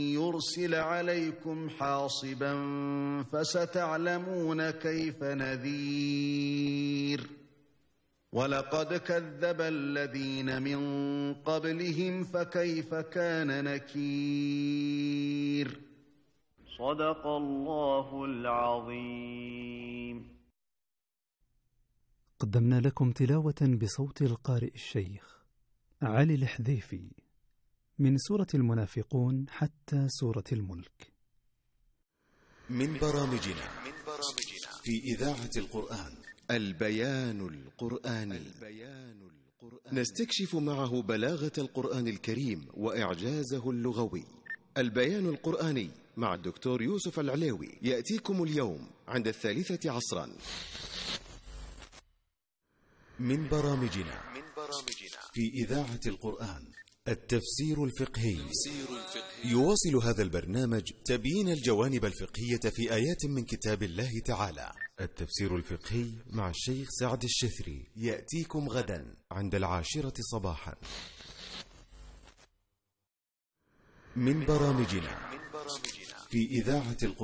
يرسل عليكم حاصبا فستعلمون كيف نذير ولقد كذب الذين من قبلهم فكيف كان نكير صدق الله العظيم. قدمنا لكم تلاوة بصوت القارئ الشيخ علي الحذيفي من سورة المنافقون حتى سورة الملك. من برامجنا في إذاعة القرآن البيان القرآني. نستكشف معه بلاغة القرآن الكريم وإعجازه اللغوي. البيان القرآني مع الدكتور يوسف العليوي يأتيكم اليوم عند 3 عصرا. من برامجنا في إذاعة القرآن التفسير الفقهي. يواصل هذا البرنامج تبيين الجوانب الفقهية في آيات من كتاب الله تعالى. التفسير الفقهي مع الشيخ سعد الشثري يأتيكم غدا عند 10 صباحا. من برامجنا في إذاعة القرآن